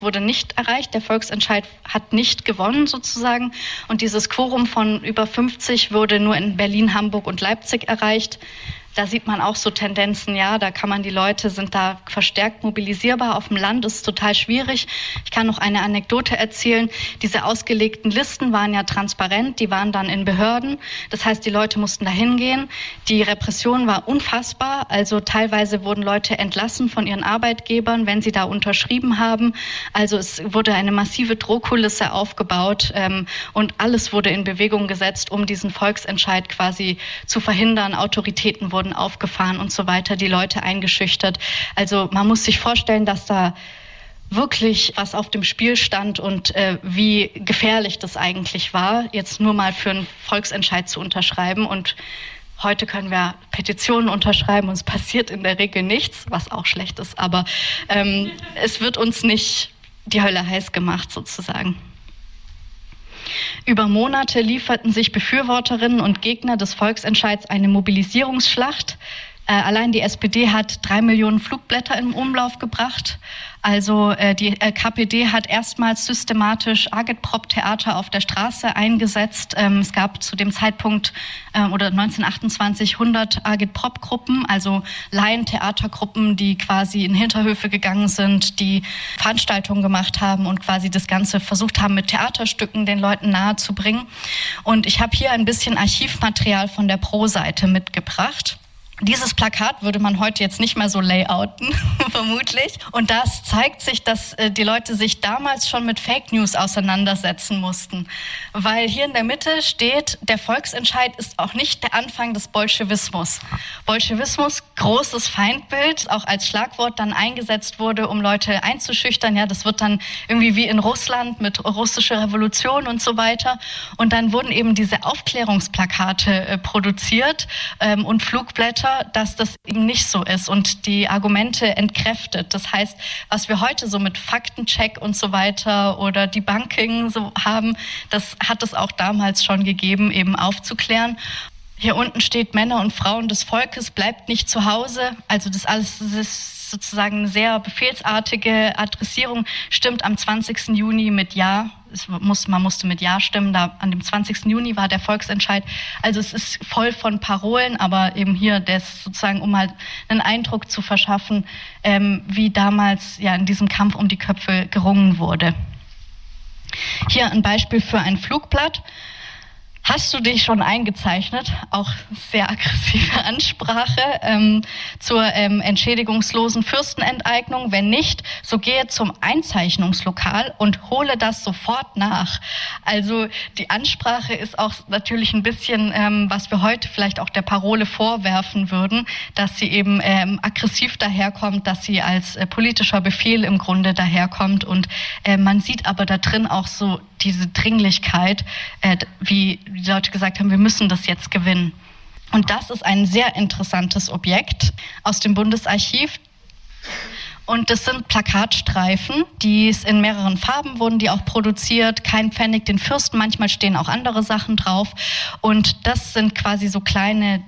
wurde nicht erreicht. Der Volksentscheid hat nicht gewonnen sozusagen. Und dieses Quorum von über 50 wurde nur in Berlin, Hamburg und Leipzig erreicht. Da sieht man auch so Tendenzen, ja, da kann man, die Leute sind da verstärkt mobilisierbar. Auf dem Land ist es total schwierig. Ich kann noch eine Anekdote erzählen. Diese ausgelegten Listen waren ja transparent, die waren dann in Behörden. Das heißt, die Leute mussten da hingehen. Die Repression war unfassbar. Also teilweise wurden Leute entlassen von ihren Arbeitgebern, wenn sie da unterschrieben haben. Also es wurde eine massive Drohkulisse aufgebaut und alles wurde in Bewegung gesetzt, um diesen Volksentscheid quasi zu verhindern. Autoritäten wurden aufgefahren und so weiter, die Leute eingeschüchtert. Also man muss sich vorstellen, dass da wirklich was auf dem Spiel stand und wie gefährlich das eigentlich war, jetzt nur mal für einen Volksentscheid zu unterschreiben. Und heute können wir Petitionen unterschreiben und es passiert in der Regel nichts, was auch schlecht ist. Aber es wird uns nicht die Hölle heiß gemacht sozusagen. Über Monate lieferten sich Befürworterinnen und Gegner des Volksentscheids eine Mobilisierungsschlacht. Allein die SPD hat 3 Millionen Flugblätter im Umlauf gebracht. Also die KPD hat erstmals systematisch Agitprop-Theater auf der Straße eingesetzt. Es gab zu dem Zeitpunkt oder 1928 100 Agitprop-Gruppen, also Laientheatergruppen, die quasi in Hinterhöfe gegangen sind, die Veranstaltungen gemacht haben und quasi das Ganze versucht haben, mit Theaterstücken den Leuten nahezubringen. Und ich habe hier ein bisschen Archivmaterial von der Pro-Seite mitgebracht. Dieses Plakat würde man heute jetzt nicht mehr so layouten, vermutlich. Und das zeigt sich, dass die Leute sich damals schon mit Fake News auseinandersetzen mussten. Weil hier in der Mitte steht, der Volksentscheid ist auch nicht der Anfang des Bolschewismus. Bolschewismus, großes Feindbild, auch als Schlagwort dann eingesetzt wurde, um Leute einzuschüchtern. Ja, das wird dann irgendwie wie in Russland mit russischer Revolution und so weiter. Und dann wurden eben diese Aufklärungsplakate produziert und Flugblätter, dass das eben nicht so ist und die Argumente entkräftet. Das heißt, was wir heute so mit Faktencheck und so weiter oder Debunking so haben, das hat es auch damals schon gegeben, eben aufzuklären. Hier unten steht: Männer und Frauen des Volkes, bleibt nicht zu Hause. Also das alles, das ist sozusagen eine sehr befehlsartige Adressierung, stimmt am 20. Juni mit Ja. Man musste mit Ja stimmen, da an dem 20. Juni war der Volksentscheid. Also es ist voll von Parolen, aber eben hier, das sozusagen, um halt einen Eindruck zu verschaffen, wie damals ja in diesem Kampf um die Köpfe gerungen wurde. Hier ein Beispiel für ein Flugblatt. Hast du dich schon eingezeichnet? Auch sehr aggressive Ansprache zur entschädigungslosen Fürstenenteignung. Wenn nicht, so gehe zum Einzeichnungslokal und hole das sofort nach. Also die Ansprache ist auch natürlich ein bisschen, was wir heute vielleicht auch der Parole vorwerfen würden, dass sie eben aggressiv daherkommt, dass sie als politischer Befehl im Grunde daherkommt. Und man sieht aber da drin auch so diese Dringlichkeit, wie die Leute gesagt haben, wir müssen das jetzt gewinnen. Und das ist ein sehr interessantes Objekt aus dem Bundesarchiv. Und das sind Plakatstreifen, die in mehreren Farben wurden, die auch produziert. Kein Pfennig den Fürsten, manchmal stehen auch andere Sachen drauf. Und das sind quasi so kleine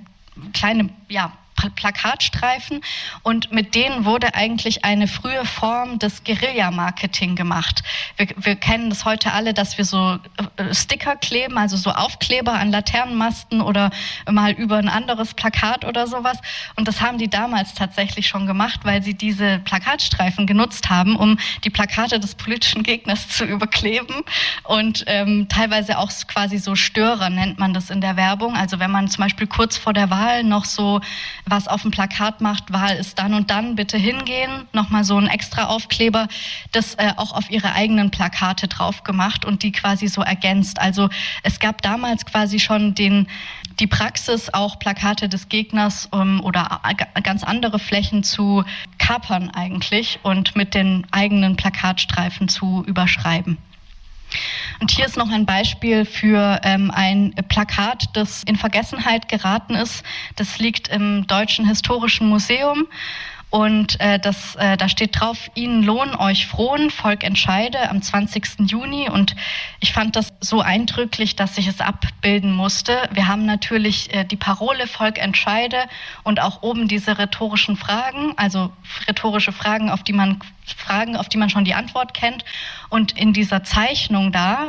Plakatstreifen und mit denen wurde eigentlich eine frühe Form des Guerilla-Marketing gemacht. Wir kennen das heute alle, dass wir so Sticker kleben, also so Aufkleber an Laternenmasten oder mal über ein anderes Plakat oder sowas. Und das haben die damals tatsächlich schon gemacht, weil sie diese Plakatstreifen genutzt haben, um die Plakate des politischen Gegners zu überkleben und teilweise auch quasi so Störer nennt man das in der Werbung. Also wenn man zum Beispiel kurz vor der Wahl noch so was auf dem Plakat macht, Wahl ist dann und dann, bitte hingehen, nochmal so ein extra Aufkleber, das auch auf ihre eigenen Plakate drauf gemacht und die quasi so ergänzt. Also es gab damals quasi schon die Praxis, auch Plakate des Gegners oder ganz andere Flächen zu kapern eigentlich und mit den eigenen Plakatstreifen zu überschreiben. Und hier ist noch ein Beispiel für ein Plakat, das in Vergessenheit geraten ist. Das liegt im Deutschen Historischen Museum. Und da steht drauf, Ihnen lohnen euch frohen, Volk entscheide am 20. Juni. Und ich fand das so eindrücklich, dass ich es abbilden musste. Wir haben natürlich die Parole Volk entscheide und auch oben diese rhetorischen Fragen, also rhetorische Fragen, auf die man schon die Antwort kennt. Und in dieser Zeichnung da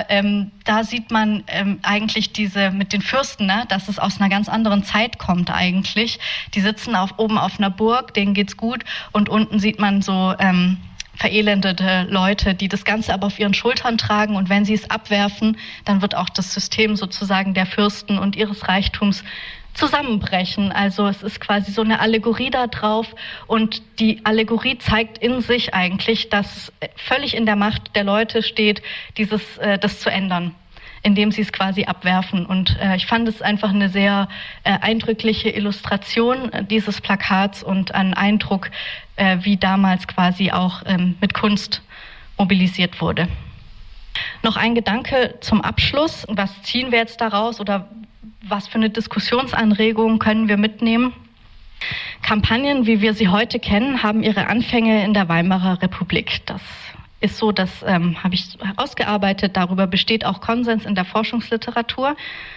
sieht man eigentlich diese mit den Fürsten, ne, dass es aus einer ganz anderen Zeit kommt eigentlich. Die sitzen oben auf einer Burg, denen geht's gut, und unten sieht man so verelendete Leute, die das Ganze aber auf ihren Schultern tragen, und wenn sie es abwerfen, dann wird auch das System sozusagen der Fürsten und ihres Reichtums zusammenbrechen. Also es ist quasi so eine Allegorie da drauf, und die Allegorie zeigt in sich eigentlich, dass völlig in der Macht der Leute steht, das zu ändern, indem sie es quasi abwerfen. Und ich fand es einfach eine sehr eindrückliche Illustration dieses Plakats und ein Eindruck, wie damals quasi auch mit Kunst mobilisiert wurde. Noch ein Gedanke zum Abschluss. Was ziehen wir jetzt daraus oder was für eine Diskussionsanregung können wir mitnehmen? Kampagnen, wie wir sie heute kennen, haben ihre Anfänge in der Weimarer Republik. Das ist so, das habe ich herausgearbeitet. Darüber besteht auch Konsens in der Forschungsliteratur.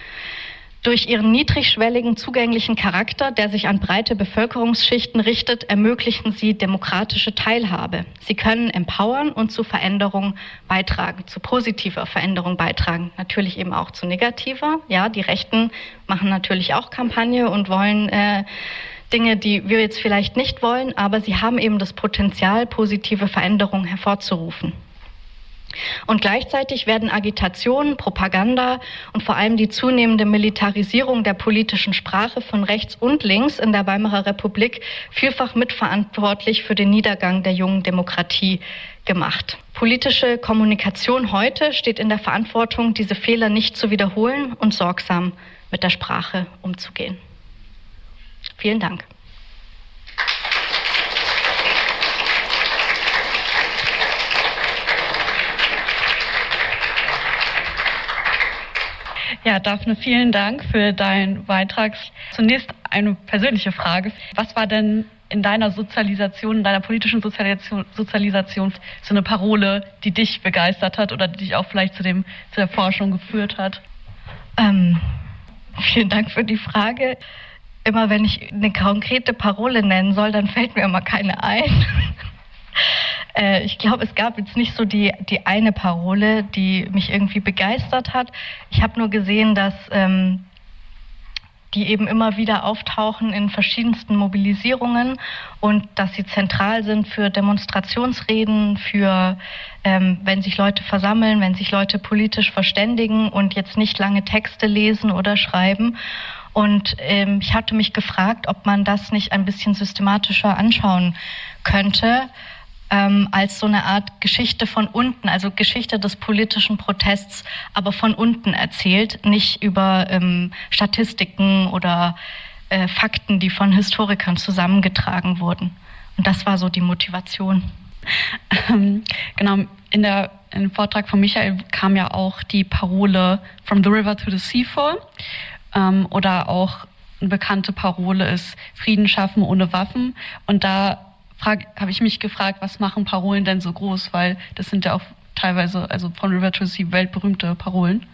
Durch ihren niedrigschwelligen, zugänglichen Charakter, der sich an breite Bevölkerungsschichten richtet, ermöglichen sie demokratische Teilhabe. Sie können empowern und zu Veränderung beitragen, zu positiver Veränderung beitragen. Natürlich eben auch zu negativer. Ja, die Rechten machen natürlich auch Kampagne und wollen Dinge, die wir jetzt vielleicht nicht wollen, aber sie haben eben das Potenzial, positive Veränderungen hervorzurufen. Und gleichzeitig werden Agitation, Propaganda und vor allem die zunehmende Militarisierung der politischen Sprache von rechts und links in der Weimarer Republik vielfach mitverantwortlich für den Niedergang der jungen Demokratie gemacht. Politische Kommunikation heute steht in der Verantwortung, diese Fehler nicht zu wiederholen und sorgsam mit der Sprache umzugehen. Vielen Dank. Ja, Daphne, vielen Dank für deinen Beitrag. Zunächst eine persönliche Frage. Was war denn in deiner Sozialisation, in deiner politischen Sozialisation so eine Parole, die dich begeistert hat oder die dich auch vielleicht zu der Forschung geführt hat? Vielen Dank für die Frage. Immer wenn ich eine konkrete Parole nennen soll, dann fällt mir immer keine ein. Ich glaube, es gab jetzt nicht so die eine Parole, die mich irgendwie begeistert hat. Ich habe nur gesehen, dass die eben immer wieder auftauchen in verschiedensten Mobilisierungen und dass sie zentral sind für Demonstrationsreden, für wenn sich Leute versammeln, wenn sich Leute politisch verständigen und jetzt nicht lange Texte lesen oder schreiben. Und ich hatte mich gefragt, ob man das nicht ein bisschen systematischer anschauen könnte, als so eine Art Geschichte von unten, also Geschichte des politischen Protests, aber von unten erzählt, nicht über Statistiken oder Fakten, die von Historikern zusammengetragen wurden. Und das war so die Motivation. Genau, im Vortrag von Michael kam ja auch die Parole From the River to the Sea vor. Oder auch eine bekannte Parole ist Frieden schaffen ohne Waffen. Und da habe ich mich gefragt, was machen Parolen denn so groß? Weil das sind ja auch teilweise, also von River to the Sea, weltberühmte Parolen.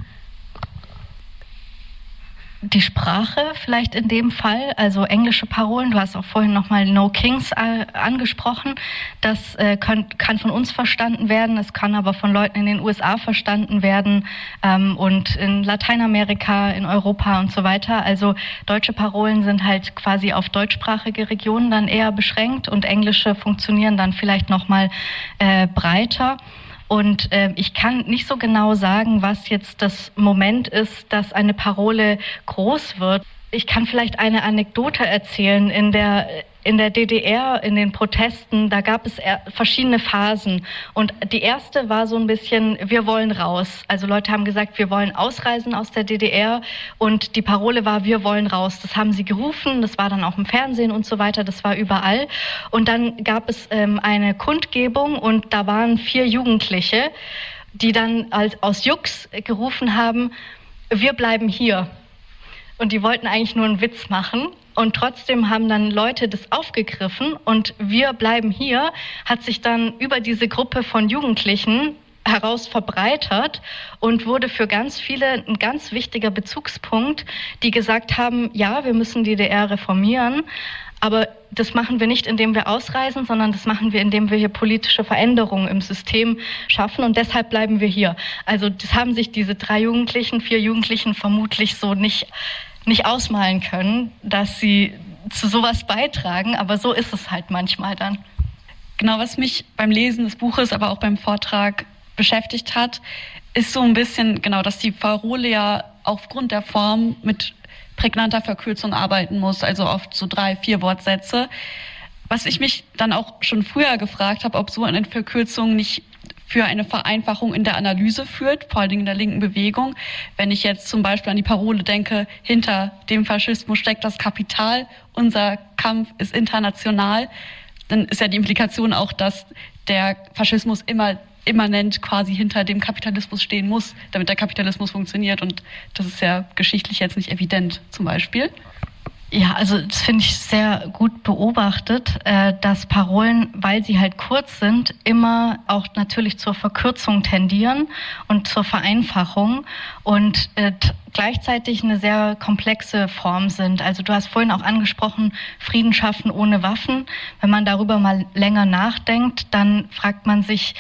Die Sprache vielleicht in dem Fall, also englische Parolen, du hast auch vorhin nochmal No Kings angesprochen, das kann von uns verstanden werden, es kann aber von Leuten in den USA verstanden werden und in Lateinamerika, in Europa und so weiter. Also deutsche Parolen sind halt quasi auf deutschsprachige Regionen dann eher beschränkt und englische funktionieren dann vielleicht nochmal breiter. Und ich kann nicht so genau sagen, was jetzt das Moment ist, dass eine Parole groß wird. Ich kann vielleicht eine Anekdote erzählen. In der DDR, in den Protesten, da gab es verschiedene Phasen. Und die erste war so ein bisschen, wir wollen raus. Also Leute haben gesagt, wir wollen ausreisen aus der DDR. Und die Parole war, wir wollen raus. Das haben sie gerufen, das war dann auch im Fernsehen und so weiter, das war überall. Und dann gab es eine Kundgebung und da waren 4 Jugendliche, die dann aus Jux gerufen haben, wir bleiben hier. Und die wollten eigentlich nur einen Witz machen. Und trotzdem haben dann Leute das aufgegriffen und wir bleiben hier, hat sich dann über diese Gruppe von Jugendlichen heraus verbreitert und wurde für ganz viele ein ganz wichtiger Bezugspunkt, die gesagt haben, ja, wir müssen die DDR reformieren, aber das machen wir nicht, indem wir ausreisen, sondern das machen wir, indem wir hier politische Veränderungen im System schaffen und deshalb bleiben wir hier. Also das haben sich diese 4 Jugendlichen vermutlich so nicht ausmalen können, dass sie zu sowas beitragen, aber so ist es halt manchmal dann. Genau, was mich beim Lesen des Buches, aber auch beim Vortrag beschäftigt hat, ist so ein bisschen, genau, dass die Parole ja aufgrund der Form mit prägnanter Verkürzung arbeiten muss, also oft so 3, 4 Wortsätze. Was ich mich dann auch schon früher gefragt habe, ob so eine Verkürzung nicht für eine Vereinfachung in der Analyse führt, vor allen Dingen in der linken Bewegung. Wenn ich jetzt zum Beispiel an die Parole denke, hinter dem Faschismus steckt das Kapital, unser Kampf ist international, dann ist ja die Implikation auch, dass der Faschismus immanent quasi hinter dem Kapitalismus stehen muss, damit der Kapitalismus funktioniert. Und das ist ja geschichtlich jetzt nicht evident zum Beispiel. Ja, also das finde ich sehr gut beobachtet, dass Parolen, weil sie halt kurz sind, immer auch natürlich zur Verkürzung tendieren und zur Vereinfachung und gleichzeitig eine sehr komplexe Form sind. Also du hast vorhin auch angesprochen, Frieden schaffen ohne Waffen. Wenn man darüber mal länger nachdenkt, dann fragt man sich,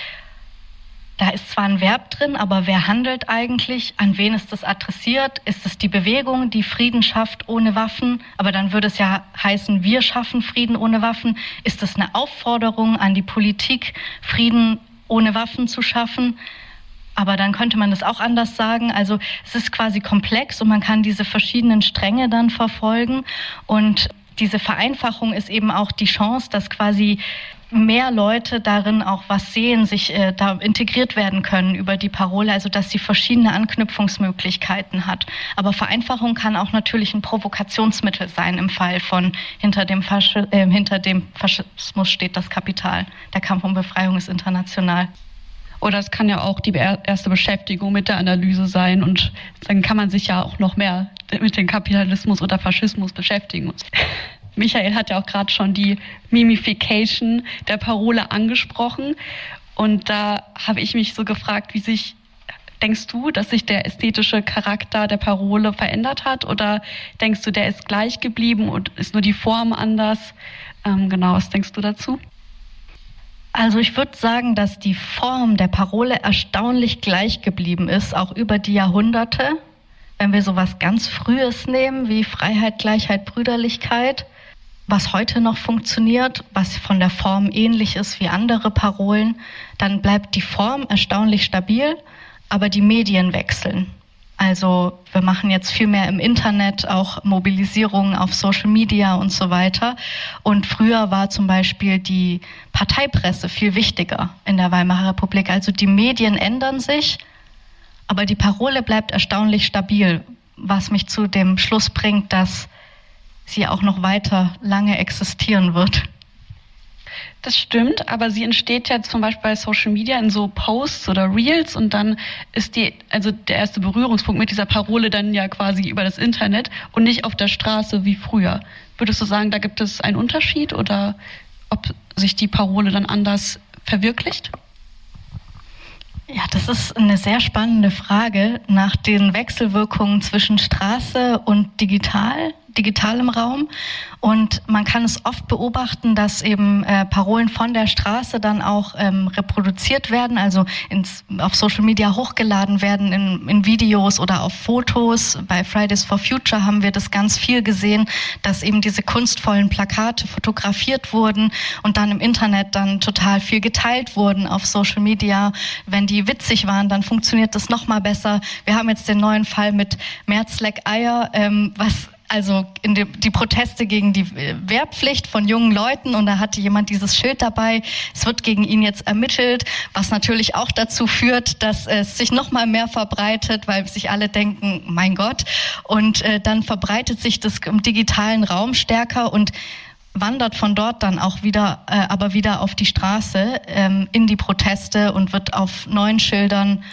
da ist zwar ein Verb drin, aber wer handelt eigentlich? An wen ist das adressiert? Ist es die Bewegung, die Frieden schafft ohne Waffen? Aber dann würde es ja heißen, wir schaffen Frieden ohne Waffen. Ist es eine Aufforderung an die Politik, Frieden ohne Waffen zu schaffen? Aber dann könnte man das auch anders sagen. Also es ist quasi komplex und man kann diese verschiedenen Stränge dann verfolgen. Und diese Vereinfachung ist eben auch die Chance, dass quasi mehr Leute darin auch was sehen, sich da integriert werden können über die Parole, also dass sie verschiedene Anknüpfungsmöglichkeiten hat. Aber Vereinfachung kann auch natürlich ein Provokationsmittel sein im Fall von hinter dem Faschismus steht das Kapital. Der Kampf um Befreiung ist international. Oder es kann ja auch die erste Beschäftigung mit der Analyse sein und dann kann man sich ja auch noch mehr mit dem Kapitalismus oder Faschismus beschäftigen. Michael hat ja auch gerade schon die Mimification der Parole angesprochen und da habe ich mich so gefragt, denkst du, dass sich der ästhetische Charakter der Parole verändert hat oder denkst du, der ist gleich geblieben und ist nur die Form anders? Genau, was denkst du dazu? Also ich würde sagen, dass die Form der Parole erstaunlich gleich geblieben ist, auch über die Jahrhunderte. Wenn wir sowas ganz Frühes nehmen, wie Freiheit, Gleichheit, Brüderlichkeit, was heute noch funktioniert, was von der Form ähnlich ist wie andere Parolen, dann bleibt die Form erstaunlich stabil, aber die Medien wechseln. Also wir machen jetzt viel mehr im Internet, auch Mobilisierungen auf Social Media und so weiter. Und früher war zum Beispiel die Parteipresse viel wichtiger in der Weimarer Republik. Also die Medien ändern sich, aber die Parole bleibt erstaunlich stabil, was mich zu dem Schluss bringt, dass sie auch noch weiter lange existieren wird. Das stimmt, aber sie entsteht ja zum Beispiel bei Social Media in so Posts oder Reels und dann ist der erste Berührungspunkt mit dieser Parole dann ja quasi über das Internet und nicht auf der Straße wie früher. Würdest du sagen, da gibt es einen Unterschied oder ob sich die Parole dann anders verwirklicht? Ja, das ist eine sehr spannende Frage nach den Wechselwirkungen zwischen Straße und digitalem Raum. Und man kann es oft beobachten, dass eben Parolen von der Straße dann auch reproduziert werden, also auf Social Media hochgeladen werden in Videos oder auf Fotos. Bei Fridays for Future haben wir das ganz viel gesehen, dass eben diese kunstvollen Plakate fotografiert wurden und dann im Internet dann total viel geteilt wurden auf Social Media. Wenn die witzig waren, dann funktioniert das noch mal besser. Wir haben jetzt den neuen Fall mit Merz leck Eier, also die Proteste gegen die Wehrpflicht von jungen Leuten und da hatte jemand dieses Schild dabei. Es wird gegen ihn jetzt ermittelt, was natürlich auch dazu führt, dass es sich noch mal mehr verbreitet, weil sich alle denken, mein Gott. Und dann verbreitet sich das im digitalen Raum stärker und wandert von dort dann auch wieder auf die Straße, in die Proteste und wird auf neuen Schildern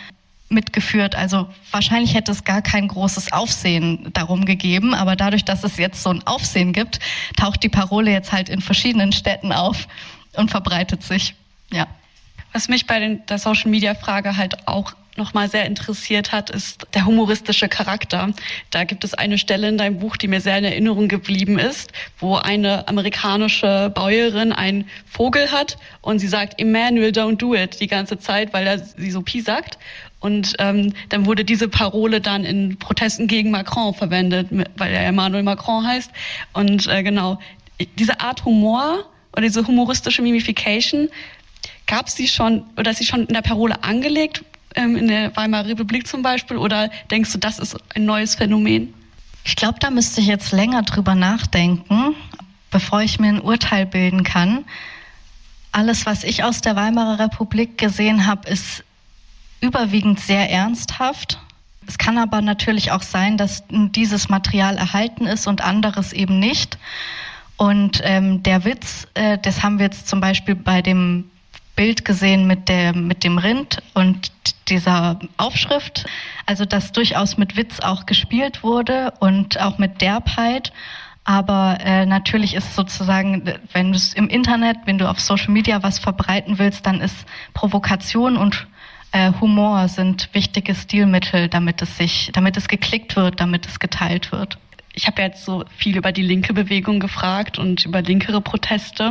mitgeführt. Also wahrscheinlich hätte es gar kein großes Aufsehen darum gegeben, aber dadurch, dass es jetzt so ein Aufsehen gibt, taucht die Parole jetzt halt in verschiedenen Städten auf und verbreitet sich. Ja. Was mich bei der Social-Media-Frage halt auch nochmal sehr interessiert hat, ist der humoristische Charakter. Da gibt es eine Stelle in deinem Buch, die mir sehr in Erinnerung geblieben ist, wo eine amerikanische Bäuerin einen Vogel hat und sie sagt, Emmanuel, don't do it, die ganze Zeit, weil er sie so piesackt. Und dann wurde diese Parole dann in Protesten gegen Macron verwendet, weil er Emmanuel Macron heißt. Und genau, diese Art Humor oder diese humoristische Mimification, gab sie schon oder ist sie schon in der Parole angelegt, in der Weimarer Republik zum Beispiel, oder denkst du, das ist ein neues Phänomen? Ich glaube, da müsste ich jetzt länger drüber nachdenken, bevor ich mir ein Urteil bilden kann. Alles, was ich aus der Weimarer Republik gesehen habe, ist überwiegend sehr ernsthaft. Es kann aber natürlich auch sein, dass dieses Material erhalten ist und anderes eben nicht. Und der Witz, das haben wir jetzt zum Beispiel bei dem Bild gesehen mit dem Rind und dieser Aufschrift, also dass durchaus mit Witz auch gespielt wurde und auch mit Derbheit. Aber natürlich ist sozusagen, wenn du es im Internet, wenn du auf Social Media was verbreiten willst, dann ist Provokation und Humor sind wichtige Stilmittel, damit es geklickt wird, damit es geteilt wird. Ich habe jetzt so viel über die linke Bewegung gefragt und über linkere Proteste.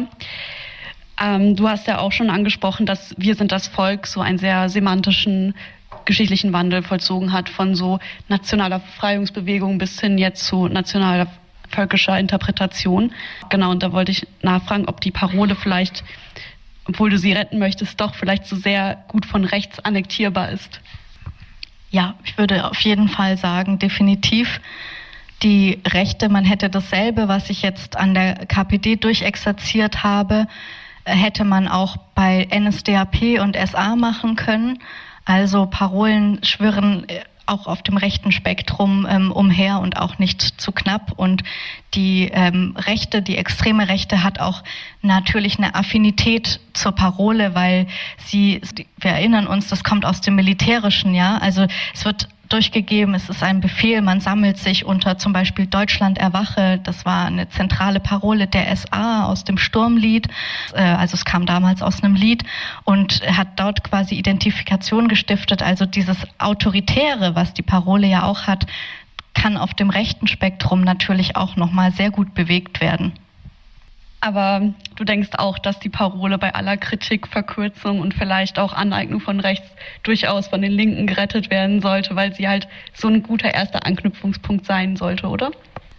Du hast ja auch schon angesprochen, dass Wir sind das Volk so einen sehr semantischen, geschichtlichen Wandel vollzogen hat, von so nationaler Befreiungsbewegung bis hin jetzt zu nationaler völkischer Interpretation. Genau, und da wollte ich nachfragen, ob die Parole vielleicht, obwohl du sie retten möchtest, doch vielleicht so sehr gut von rechts annektierbar ist. Ja, ich würde auf jeden Fall sagen, definitiv. Die Rechte, man hätte dasselbe, was ich jetzt an der KPD durchexerziert habe, hätte man auch bei NSDAP und SA machen können. Also Parolen schwirren auch auf dem rechten Spektrum umher und auch nicht zu knapp. Und die Rechte, die extreme Rechte hat auch natürlich eine Affinität zur Parole, weil wir erinnern uns, das kommt aus dem Militärischen, ja. Also es wird durchgegeben, es ist ein Befehl, man sammelt sich unter zum Beispiel Deutschland erwache, das war eine zentrale Parole der SA aus dem Sturmlied, also es kam damals aus einem Lied und hat dort quasi Identifikation gestiftet, also dieses Autoritäre, was die Parole ja auch hat, kann auf dem rechten Spektrum natürlich auch nochmal sehr gut bewegt werden. Aber du denkst auch, dass die Parole bei aller Kritik, Verkürzung und vielleicht auch Aneignung von rechts durchaus von den Linken gerettet werden sollte, weil sie halt so ein guter erster Anknüpfungspunkt sein sollte, oder?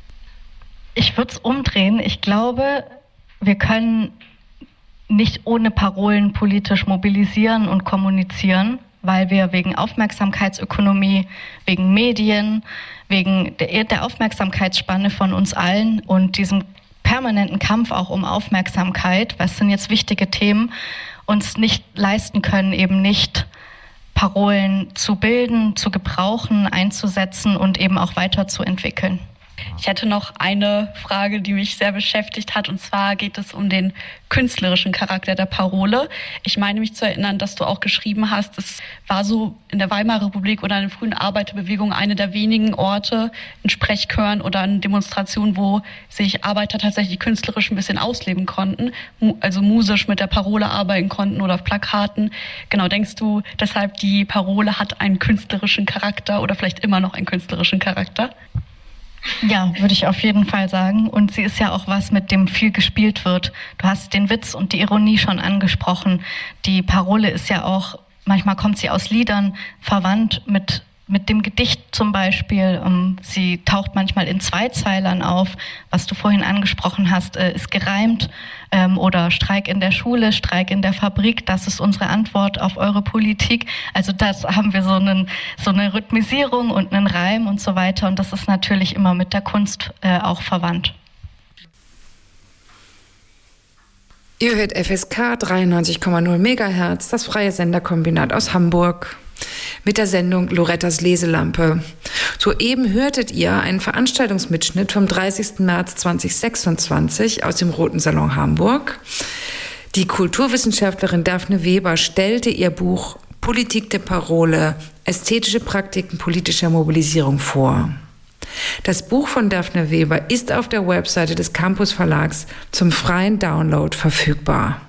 Ich würde es umdrehen. Ich glaube, wir können nicht ohne Parolen politisch mobilisieren und kommunizieren, weil wir wegen Aufmerksamkeitsökonomie, wegen Medien, wegen der Aufmerksamkeitsspanne von uns allen und diesem permanenten Kampf auch um Aufmerksamkeit, was sind jetzt wichtige Themen, uns nicht leisten können, eben nicht Parolen zu bilden, zu gebrauchen, einzusetzen und eben auch weiterzuentwickeln. Ich hätte noch eine Frage, die mich sehr beschäftigt hat, und zwar geht es um den künstlerischen Charakter der Parole. Ich meine mich zu erinnern, dass du auch geschrieben hast, es war so in der Weimarer Republik oder in der frühen Arbeiterbewegungen eine der wenigen Orte in Sprechchören oder in Demonstrationen, wo sich Arbeiter tatsächlich künstlerisch ein bisschen ausleben konnten, also musisch mit der Parole arbeiten konnten oder auf Plakaten. Genau, denkst du deshalb, die Parole hat einen künstlerischen Charakter oder vielleicht immer noch einen künstlerischen Charakter? Ja, würde ich auf jeden Fall sagen. Und sie ist ja auch was, mit dem viel gespielt wird. Du hast den Witz und die Ironie schon angesprochen. Die Parole ist ja auch, manchmal kommt sie aus Liedern, verwandt mit dem Gedicht zum Beispiel. Sie taucht manchmal in Zweizeilern auf. Was du vorhin angesprochen hast, ist gereimt. Oder Streik in der Schule, Streik in der Fabrik, das ist unsere Antwort auf eure Politik. Also das haben wir so eine Rhythmisierung und einen Reim und so weiter. Und das ist natürlich immer mit der Kunst auch verwandt. Ihr hört FSK 93,0 MHz, das freie Senderkombinat aus Hamburg. Mit der Sendung Lorettas Leselampe. Soeben hörtet ihr einen Veranstaltungsmitschnitt vom 30. März 2026 aus dem Roten Salon Hamburg. Die Kulturwissenschaftlerin Daphne Weber stellte ihr Buch Politik der Parole, Ästhetische Praktiken politischer Mobilisierung vor. Das Buch von Daphne Weber ist auf der Webseite des Campus Verlags zum freien Download verfügbar.